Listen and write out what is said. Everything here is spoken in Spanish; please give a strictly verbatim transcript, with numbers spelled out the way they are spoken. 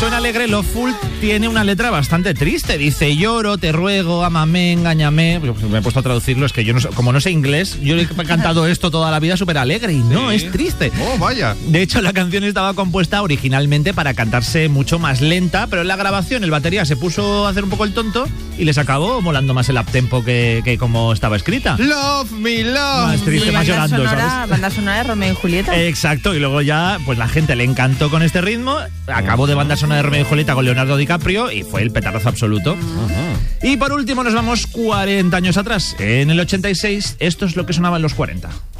Suena alegre, Loveful tiene una letra bastante triste. Dice, lloro, te ruego, ámame, engáñame. Pues me he puesto a traducirlo, es que yo no sé, como no sé inglés, yo he cantado esto toda la vida súper alegre y no, Sí. es triste. Oh, vaya. De hecho, la canción estaba compuesta originalmente para cantarse mucho más lenta, pero en la grabación el batería se puso a hacer un poco el tonto y les acabó molando más el uptempo que, que como estaba escrita. Love me, love. Más triste, Y más banda llorando, sonora, ¿sabes? banda sonora de Romeo y Julieta. Exacto, y luego ya, pues la gente le encantó con este ritmo, acabó de banda sonora de Romeo y Julieta con Leonardo DiCaprio y fue el petardazo absoluto. Y por último nos vamos cuarenta años atrás. En el ochenta y seis, esto es lo que sonaba en los cuarenta.